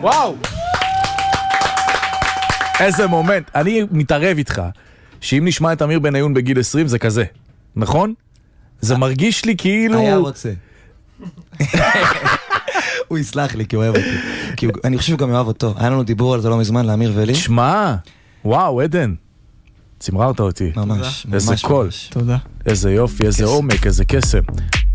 וואו! איזה מומנט. אני מתערב איתך, שאם נשמע את אמיר בניון בגיל 20 זה כזה, נכון? זה מרגיש לי כאילו... היה רוצה. הוא יסלח לי כי הוא אוהב אותי. כי אני חושב שהוא גם אוהב אותו. היה לנו דיבור על זה לא מזמן לאמיר ולי. שמע, וואו, עדן. צמררת אותי. ממש. איזה קול. תודה. איזה יופי, איזה עומק, איזה קסם.